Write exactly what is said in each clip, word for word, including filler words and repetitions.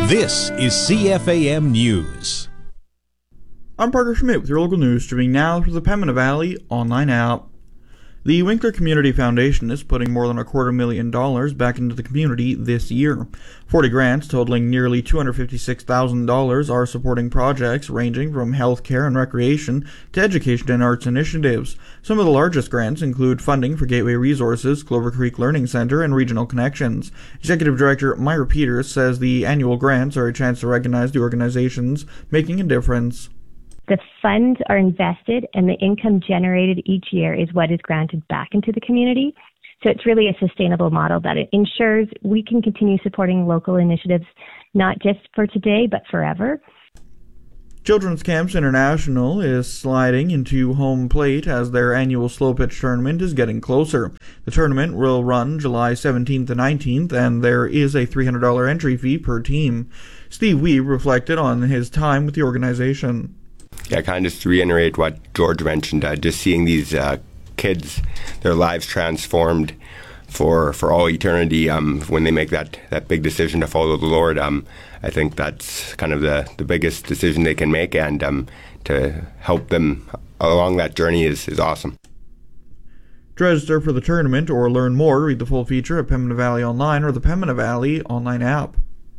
This is C F A M News. I'm Parker Schmidt with your local news, streaming now through the Pembina Valley online app. The Winkler Community Foundation is putting more than a quarter million dollars back into the community this year. forty grants totaling nearly two hundred fifty-six thousand dollars are supporting projects ranging from healthcare and recreation to education and arts initiatives. Some of the largest grants include funding for Gateway Resources, Clover Creek Learning Center, and Regional Connections. Executive Director Myra Peters says the annual grants are a chance to recognize the organizations making a difference. The funds are invested and the income generated each year is what is granted back into the community. So it's really a sustainable model that it ensures we can continue supporting local initiatives, not just for today, but forever. Children's Camps International is sliding into home plate as their annual slow pitch tournament is getting closer. The tournament will run July seventeenth to nineteenth, and there is a three hundred dollars entry fee per team. Steve Weeb reflected on his time with the organization. Yeah, kind of just to reiterate what George mentioned, uh, just seeing these uh, kids, their lives transformed for for all eternity um, when they make that, that big decision to follow the Lord. Um, I think that's kind of the, the biggest decision they can make, and um, to help them along that journey is, is awesome. To register for the tournament or learn more, read the full feature at Pembina Valley Online or the Pembina Valley online app.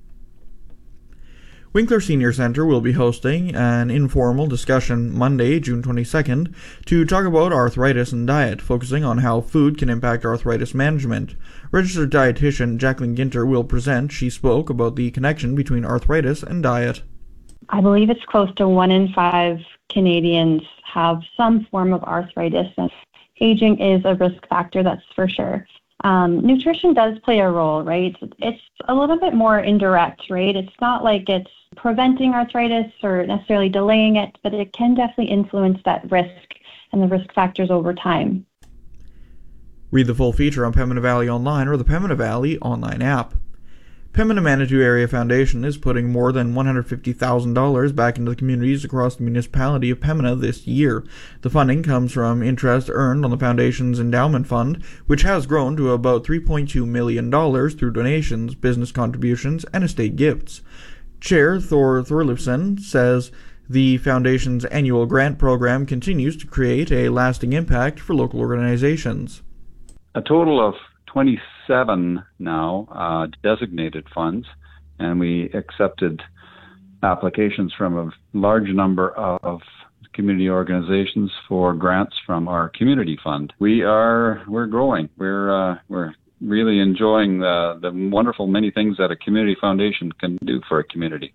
Winkler Senior Centre will be hosting an informal discussion Monday, June twenty-second, to talk about arthritis and diet, focusing on how food can impact arthritis management. Registered dietitian Jacqueline Ginter will present. She spoke about the connection between arthritis and diet. I believe it's close to one in five Canadians have some form of arthritis, and aging is a risk factor, that's for sure. Um, nutrition does play a role, right? It's a little bit more indirect, right? It's not like it's preventing arthritis or necessarily delaying it, but it can definitely influence that risk and the risk factors over time. Read the full feature on Pembina Valley Online or the Pembina Valley online app. Pembina Manitou Area Foundation is putting more than one hundred fifty thousand dollars back into the communities across the municipality of Pembina this year. The funding comes from interest earned on the foundation's endowment fund, which has grown to about three point two million dollars through donations, business contributions, and estate gifts. Chair Thor Thorlifson says the foundation's annual grant program continues to create a lasting impact for local organizations. A total of twenty-seven now uh, designated funds, and we accepted applications from a large number of community organizations for grants from our community fund. We are we're growing. We're uh, we're really enjoying the the wonderful many things that a community foundation can do for a community.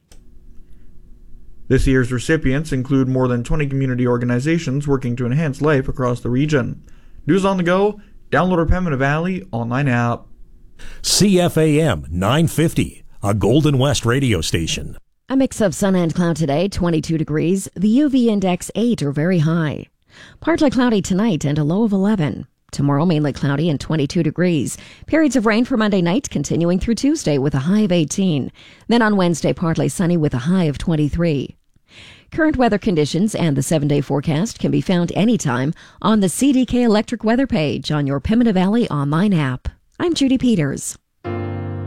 This year's recipients include more than twenty community organizations working to enhance life across the region. News on the go. Download our Pembina Valley online app. C F A M nine fifty, a Golden West radio station. A mix of sun and cloud today, twenty-two degrees. The U V index eight or very high. Partly cloudy tonight and a low of eleven. Tomorrow mainly cloudy and twenty-two degrees. Periods of rain for Monday night continuing through Tuesday with a high of eighteen. Then on Wednesday partly sunny with a high of twenty-three. Current weather conditions and the seven-day forecast can be found anytime on the C D K Electric Weather page on your Pembina Valley online app. I'm Judy Peters.